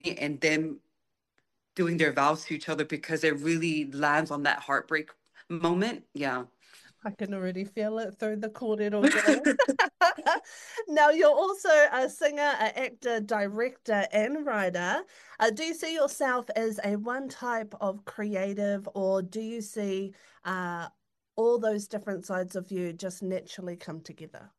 and them doing their vows to each other because it really lands on that heartbreak moment. Yeah. I can already feel it through the corridor girl. Now, you're also a singer, an actor, director, and writer. Do you see yourself as a one type of creative, or do you see uh, all those different sides of you just naturally come together?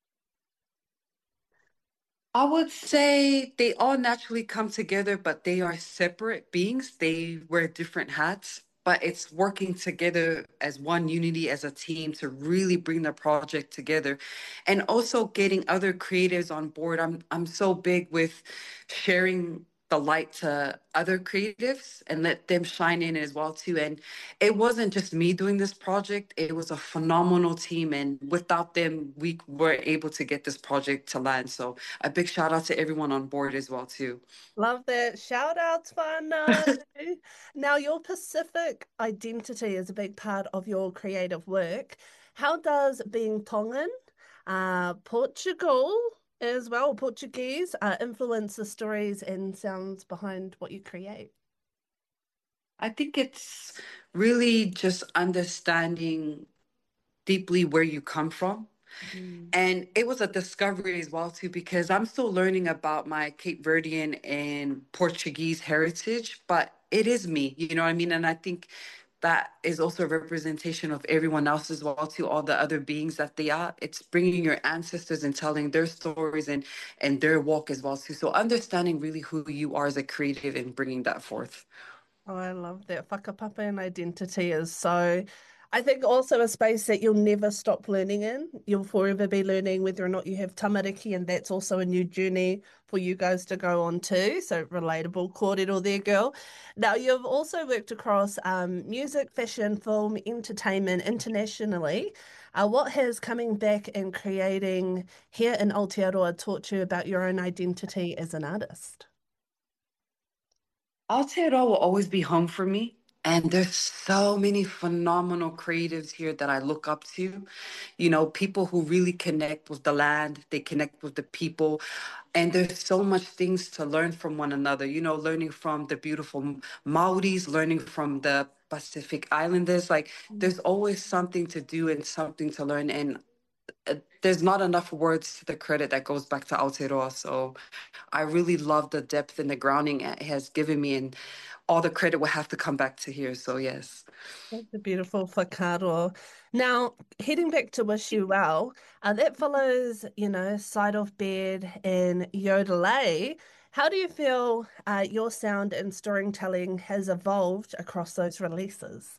I would say they all naturally come together, but they are separate beings. They wear different hats, but it's working together as one unity, as a team to really bring the project together. And also getting other creatives on board. I'm so big with sharing the light to other creatives and let them shine in as well too. And it wasn't just me doing this project, it was a phenomenal team, and without them we were able to get this project to land. So a big shout out to everyone on board as well too. Love that. Shout outs, whānau. Now, your Pacific identity is a big part of your creative work. How does being Tongan, Portugal as well, Portuguese, influence the stories and sounds behind what you create? I think it's really just understanding deeply where you come from. Mm. And it was a discovery as well too, because I'm still learning about my Cape Verdean and Portuguese heritage, but it is me, you know what I mean? And I think that is also a representation of everyone else as well too, all the other beings that they are. It's bringing your ancestors and telling their stories and their walk as well too. So understanding really who you are as a creative and bringing that forth. Oh, I love that. Whakapapa and identity is so, I think also a space that you'll never stop learning in. You'll forever be learning whether or not you have tamariki, and that's also a new journey for you guys to go on too. So relatable, kōrero there, girl. Now, you've also worked across music, fashion, film, entertainment internationally. What has coming back and creating here in Aotearoa taught you about your own identity as an artist? Aotearoa will always be home for me. And there's so many phenomenal creatives here that I look up to. You know, people who really connect with the land, they connect with the people. And there's so much things to learn from one another. You know, learning from the beautiful Maoris, learning from the Pacific Islanders. Like, there's always something to do and something to learn. And there's not enough words to the credit that goes back to Aotearoa. So I really love the depth and the grounding it has given me, and all the credit will have to come back to here. So yes. That's a beautiful whakaaro. Now, heading back to Wish You Well, that follows, Side of Bed and Yodelay. How do you feel your sound and storytelling has evolved across those releases?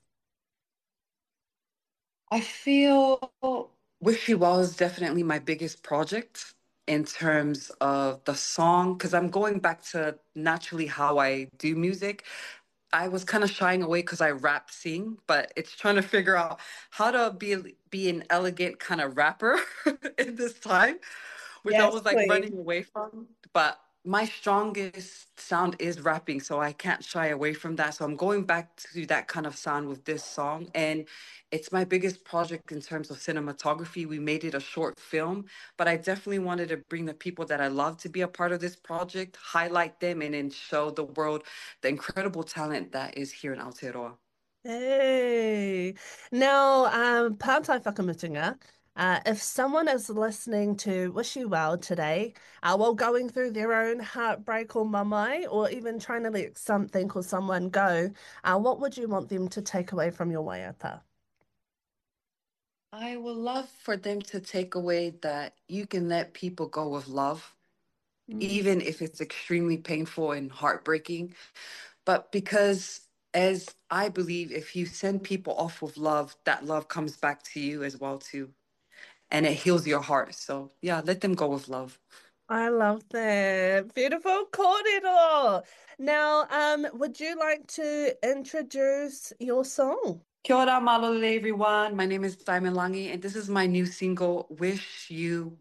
I feel Wish You Well is definitely my biggest project in terms of the song, because I'm going back to naturally how I do music. I was kind of shying away because I rap sing, but it's trying to figure out how to be an elegant kind of rapper in this time, which I Yes, was like queen. running away from. But my strongest sound is rapping, so I can't shy away from that. So I'm going back to that kind of sound with this song. And it's my biggest project in terms of cinematography. We made it a short film, but I definitely wanted to bring the people that I love to be a part of this project, highlight them, and then show the world the incredible talent that is here in Aotearoa. Hey. Now, pātai whakamutunga, if someone is listening to Wish You Well today, while going through their own heartbreak or mamai, or even trying to let something or someone go, what would you want them to take away from your waiata? I would love for them to take away that you can let people go with love, Mm. even if it's extremely painful and heartbreaking. But because, as I believe, if you send people off with love, that love comes back to you as well too, and it heals your heart. So yeah, let them go with love. I love that. Beautiful kōrero. Now, would you like to introduce your song? Kia ora, malole, everyone. My name is Diamond Langi, and this is my new single, Wish You